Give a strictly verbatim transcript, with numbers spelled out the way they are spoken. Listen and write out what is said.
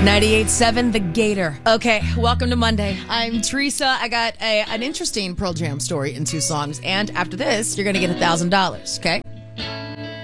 ninety-eight point seven The Gator. Okay, welcome to Monday. I'm Teresa. I got a, an interesting Pearl Jam story in two songs. And after this, you're going to get one thousand dollars, okay?